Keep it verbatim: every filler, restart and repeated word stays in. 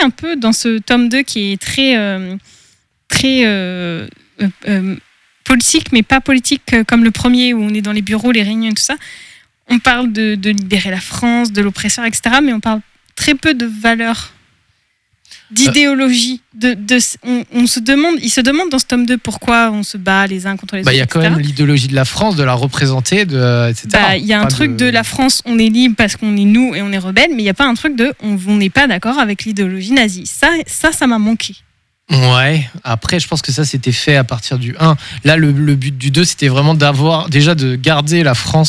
un peu dans ce tome deux qui est très, euh, très euh, euh, euh, politique, mais pas politique comme le premier où on est dans les bureaux, les réunions et tout ça. On parle de, de libérer la France, de l'oppresseur, et cetera. Mais on parle très peu de valeurs, d'idéologie. De, de, on, on se demande, il se demande dans ce tome deux pourquoi on se bat les uns contre les bah, autres. Il y a quand même l'idéologie de la France, de la représenter, de, et cetera. Bah, il y a un pas truc de... de la France, on est libre parce qu'on est nous et on est rebelle, mais il n'y a pas un truc de on n'est pas d'accord avec l'idéologie nazie. Ça, ça, ça m'a manqué. Ouais, après je pense que ça c'était fait à partir du un. Là le, le but du deux c'était vraiment d'avoir déjà de garder la France